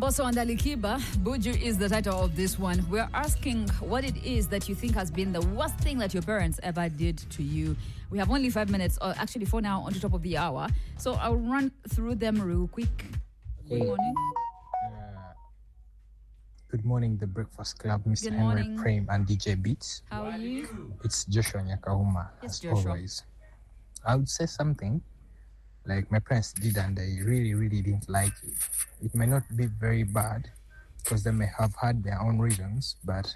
Mbosso and Alikiba, Buju is the title of this one. We're asking what it is that you think has been the worst thing that your parents ever did to you. We have only 5 minutes, or actually 4 now, on the top of the hour. So I'll run through them real quick. Okay. Good morning. Good morning, The Breakfast Club, Mr. Good Henry morning. Prem and DJ Beats. How are you? It's Joshua Nyakahuma, Yes, as Joshua. always. I would say something like my parents did and I really, really didn't like it. It may not be very bad because they may have had their own reasons, but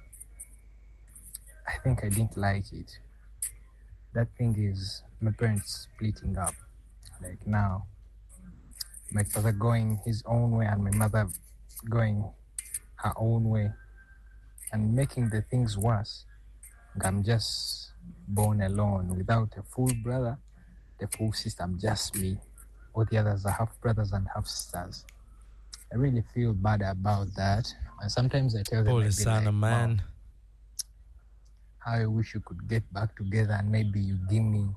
I think I didn't like it. That thing is my parents splitting up. Like now, my father going his own way and my mother going her own way and making the things worse. I'm just born alone without a full brother, the full sister. I'm just me. All the others are half brothers and half sisters. I really feel bad about that. And sometimes I tell them, Holy I'd be son like, of man. "Mom, how I wish you could get back together and maybe you give me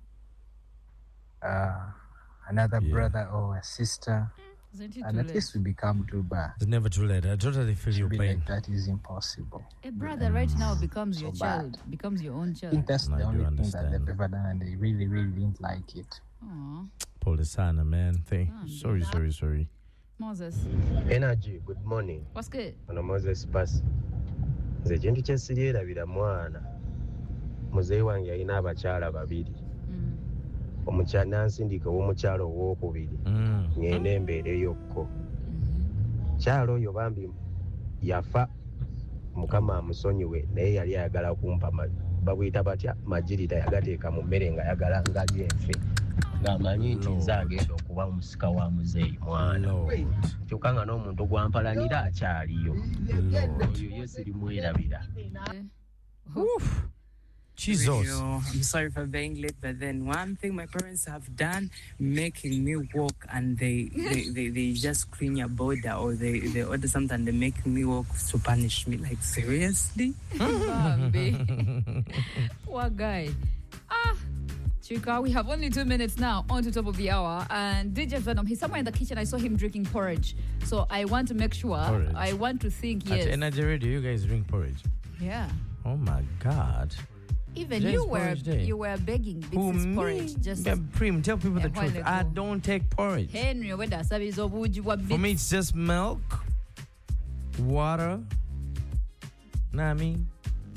another brother or a sister. Isn't it And too at late? least we become too bad. It's never too late. I totally feel your Be pain. like that is impossible. A brother right now becomes your So child, bad. becomes your own I child. think that's I the do only thing that understand. they've ever done and they really, really didn't like it. Aw, Holy son of man. Sorry. Moses, Energy, good morning. what's good? Ono Moses Bass. Nze kintu kye siryerabira mwana. Muzeeyi wange yalina abakyala babiri. Omukyala nansindika ow'omukyala owookubiri. Ngende mbeereyokko. Kyalo oyo bambi yafa Mukama amusonyiwe naye yali ayagala kumpa babuyita batya magirita yagateeka mu mmere nga ayagala ngali enfe. Ng'amanyi nti nze agenda okuba omusika wa muzeeyi mwana. Lord. Kyokka nga n'omuntu gwampalanira akyaliyo. Oyo ye sirimwerabira. Jesus. I'm sorry for being late, but then one thing my parents have done, making me walk, and they just clean your border or they order something and they make me walk to punish me. Like, seriously? Bambi. What guy? Chika, we have only 2 minutes now on to top of the hour. And DJ Venom, he's somewhere in the kitchen. I saw him drinking porridge. So I want to make sure, Porridge. I want to think, At yes. Energy Radio, you guys drink porridge. Yeah. Oh my God. Even Today's you were porridge day. you were begging Who, Bix's me? porridge. Just Prim, tell people the a while truth. I ago. don't take porridge. Henry, whether service or would you want For me, it's just milk, water. Know what I mean?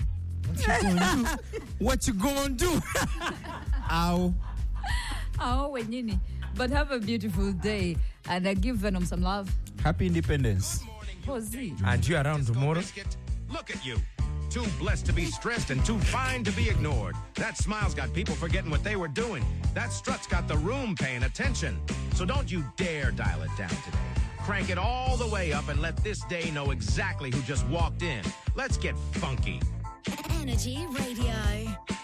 What you gonna do? Ow. Oh, when you need. But have a beautiful day. And I give Venom some love. Happy Independence. Posey. And you around tomorrow? Look at you. Too blessed to be stressed and too fine to be ignored. That smile's got people forgetting what they were doing. That strut's got the room paying attention. So don't you dare dial it down today. Crank it all the way up and let this day know exactly who just walked in. Let's get funky. Energy Radio.